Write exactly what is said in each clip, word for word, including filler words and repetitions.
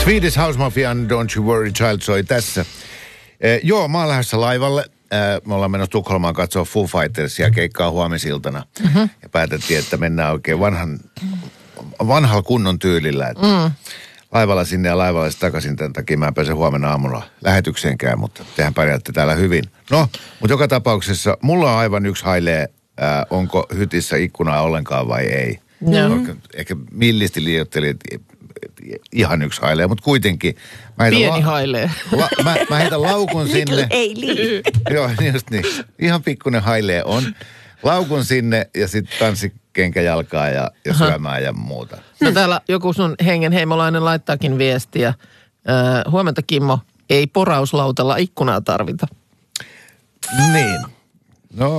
Swedish House Mafian Don't You Worry Child soi tässä. Eh, joo, mä oon lähdössä laivalle. Eh, me ollaan menossa Tukholmaan katsoa Foo Fightersia keikkaa huomisiltana. Mm-hmm. Ja päätettiin, että mennään oikein vanhan, vanhalla kunnon tyylillä. Mm. Laivalla sinne ja laivalla takaisin. Tämän takia mä en pääse huomenna aamulla lähetykseenkään, mutta tehän pärjäätte täällä hyvin. No, mutta joka tapauksessa mulla on aivan yksi hailee, äh, onko hytissä ikkunaa ollenkaan vai ei. Mm-hmm. Ehkä millisti liioittelin, ihan yksi hailee, mutta kuitenkin. Mä Pieni la- hailee. La- mä, mä heitän laukun sinne. Ei lii. Joo, just niin. Ihan pikkuinen hailee on. Laukun sinne ja sitten tanssikenkä jalkaa ja, ja syömään ja muuta. No täällä joku sun hengenheimolainen laittaakin viestiä. Äh, huomenta Kimmo, ei porauslautalla ikkunaa tarvita. Niin. No.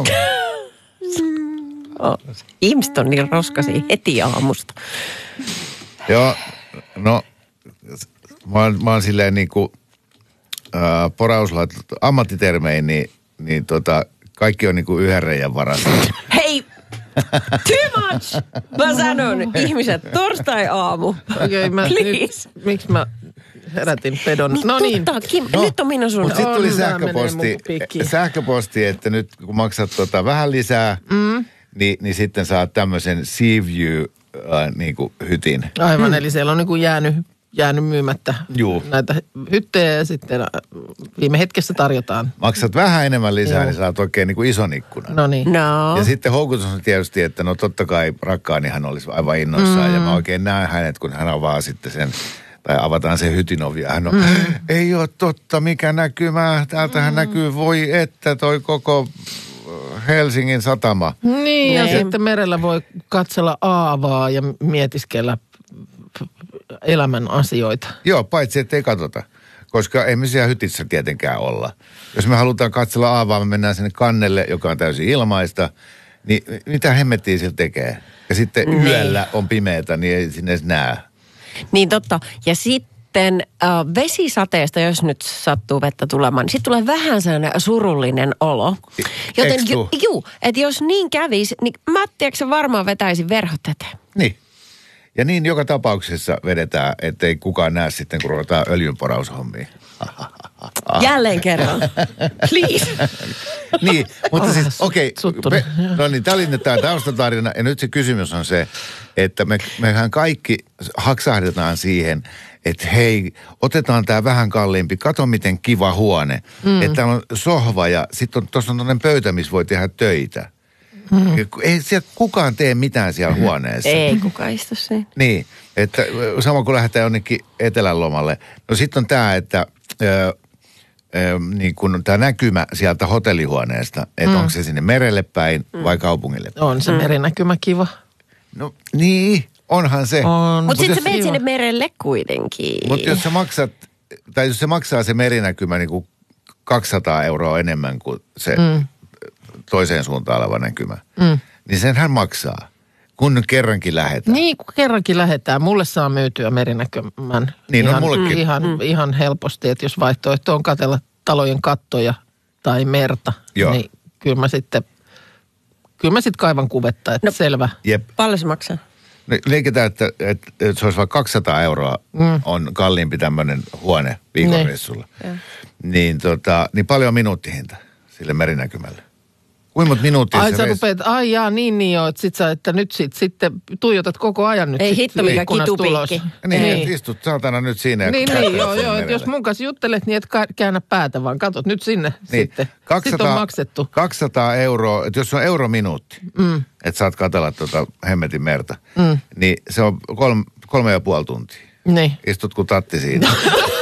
Oh. Ihmiset on niin roskasi heti aamusta. Joo, no mä oon, mä oon silleen niinku äh, porauslautat ammattitermein, niin, niin tota, kaikki on niinku yhden reiän varassa. Hei! Too much! Mä sanon, ihmiset, torstai-aamu. Okei, mä Please. nyt, miksi mä herätin pedon? Niin no niin. totta, Kim, no, nyt on minun sun. Mutta sitten tuli On, sähköposti, sähköposti, että nyt kun maksat tota vähän lisää, mm. niin, niin sitten saat tämmöisen Sea View äh, niinku hytin. Aivan, eli siellä on niinku jäänyt, jäänyt myymättä Juu. näitä hyttejä ja sitten viime hetkessä tarjotaan. Maksat vähän enemmän lisää, Joo. niin saat oikein niinku ison ikkunan. No niin. No. Ja sitten houkutus on tietysti, että no totta kai rakkaani hän olisi aivan innoissaan. Mm. Ja mä oikein näen hänet, kun hän avaa sitten sen, tai avataan se hytin ovi. Ja hän on, mm. ei ole totta, mikä näkymä. Täältähän mm. näkyy, voi että toi koko Helsingin satama. Niin, ja ne. Sitten merellä voi katsella aavaa ja mietiskellä elämän asioita. Joo, paitsi ettei katsota. Koska ei me siellä hytissä tietenkään olla. Jos me halutaan katsella aavaa, me mennään sinne kannelle, joka on täysin ilmaista, niin mitä hemmettiä sillä tekee? Ja sitten ne. Yöllä on pimeätä, niin ei sinne edes näe. Niin totta. Ja sitten äh, vesisateesta, jos nyt sattuu vettä tulemaan, niin sitten tulee vähän sellainen surullinen olo. Joten ju, juu, että jos niin kävisi, niin mä tiedätkö varmaan vetäisin verhot eteen. Niin. Ja niin joka tapauksessa vedetään, ettei kukaan näe sitten, kun ruvetaan öljynporaushommiin. Jälleen kerran. Please. Niin, mutta siis okei. Okay, no niin, tämä oli nyt tämä taustatarina. Ja nyt se kysymys on se, että me, mehän kaikki haksahdetaan siihen, että hei, otetaan tämä vähän kalliimpi. Kato, miten kiva huone. Mm. Että on sohva ja sitten on, tuossa on toinen pöytä, missä voi tehdä töitä. Hmm. Ei siellä kukaan tee mitään siellä huoneessa. Ei kukaan istu siinä. Niin, että sama kun lähdetään jonnekin etelän lomalle. No sitten on tämä, että ö, ö, niin kun tämä näkymä sieltä hotellihuoneesta, että hmm. onko se sinne merelle päin hmm. vai kaupungille päin. On se hmm. merinäkymä kiva. No niin, onhan se. On. Mutta sitten sä menet sinne merelle kuitenkin. Mutta jos sä maksat, tai jos se maksaa se merinäkymä niin kuin kaksisataa euroa enemmän kuin se... Hmm. toiseen suuntaan oleva näkymä, mm. niin senhän maksaa, kun kerrankin lähdetään. Niin, kun kerrankin lähdetään. Mulle saa myytyä merinäkymän niin ihan, on mullekin. Ihan, mm. ihan helposti, että jos vaihtoehto on katsella talojen kattoja tai merta, Joo. niin kyllä mä sitten, kyllä mä sitten kaivan kuvetta, että no, selvä. Jep. Paljon se maksaa? No, leikitään, että, että, että se olisi vaikka kaksisataa euroa mm. on kalliimpi tämmöinen huone viikonreissulla. Niin, niin, tota, niin paljon minuuttihinta sille merinäkymälle. Kuinka monta minuuttia ai, se sä rupeat, ai jaa, niin niin joo, että sit sä, että nyt sit, sitten tuijotat koko ajan nyt. Ei hitto mikä kitupikki. Niin, niin. Istut saatana nyt siinä. Niin, niin joo, joo, että jos mun kanssa juttelet, niin et käännä päätä, vaan katot nyt sinne niin. sitten. kaksisataa, sitten on maksettu. kaksisataa euroa, että jos on euro minuutti, mm. että saat katsella tuota hemmetin merta, mm. niin se on kolme, kolme ja puoli tuntia. Niin. Istut kun tatti siinä.